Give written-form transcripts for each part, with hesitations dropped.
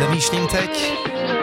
Přemýšlím teď.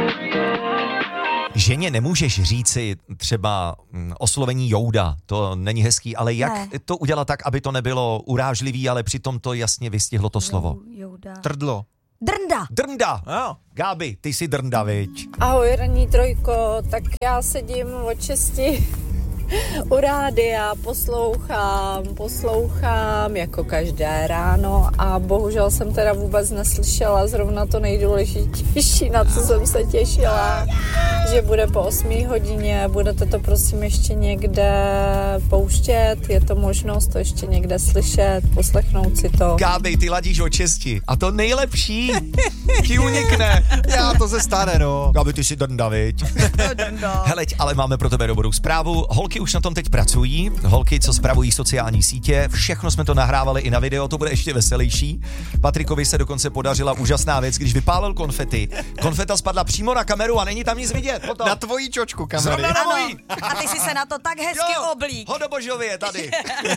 Ženě nemůžeš říci třeba oslovení jouda, to není hezký, ale jak to udělat tak, aby to nebylo urážlivý, ale přitom to jasně vystihlo to slovo? Jouda. Trdlo. Drnda. Jo. Gábi, ty jsi drnda, viď? Ahoj, ranní trojko, tak já sedím od 6 u rádia, poslouchám jako každé ráno a bohužel jsem teda vůbec neslyšela zrovna to nejdůležitější, na co jsem se těšila, že bude po 8 hodině, budete to prosím ještě někde pouštět, je to možnost to ještě někde slyšet, poslechnout si to. Gábi, ty ladíš od 6 a to nejlepší ti unikne. Já to se stane, no. Gábi, ty jsi drnda, viď? Heleď, ale máme pro tebe dobrou zprávu. Holky už na tom teď pracují, holky, co spravují sociální sítě, všechno jsme to nahrávali i na video, to bude ještě veselější. Patrikovi se dokonce podařila úžasná věc, když vypálil konfety. Konfeta spadla přímo na kameru a není tam nic vidět. Potom. Na tvojí čočku kamery. Ano, a ty jsi se na to tak hezky oblík. Hodobožově tady.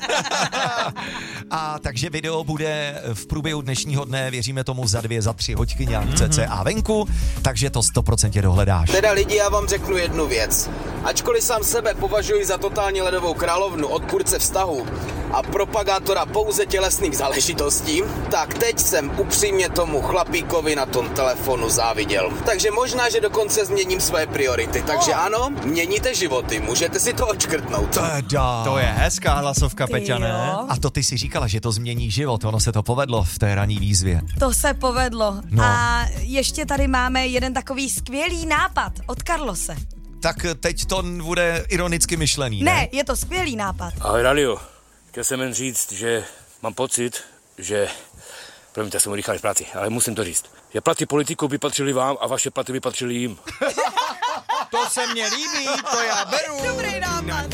A takže video bude v průběhu dnešního dne, věříme tomu, za 2, za 3 hoďky nějak cca venku, takže to 100% dohledáš. Teda lidi, já vám řeknu jednu věc. Ačkoliv sám sebe považuji za totální ledovou královnu, odpůrce vztahu a propagátora pouze tělesných záležitostí, tak teď jsem upřímně tomu chlapíkovi na tom telefonu záviděl. Takže možná, že dokonce změním své priority. Takže ano, měníte životy, můžete si to odškrtnout. Teda. To je hezká hlasovka, Peťa, ne? A to ty si říkala, že to změní život, ono se to povedlo v té ranní výzvě. To se povedlo. No. A ještě tady máme jeden takový skvělý nápad od Carlose. Tak teď to bude ironicky myšlený, ne? Ne, je to skvělý nápad. Ahoj Radio, chtěl jsem jen říct, že mám pocit, že, promiňte, jsem rychlý v práci, ale musím to říct, že platy politiků by patřily vám a vaše platy by patřily jim. To se mně líbí, to já beru. Dobrý nápad.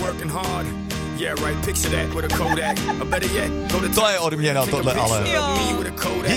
To je odměna tohle, ale. Jo.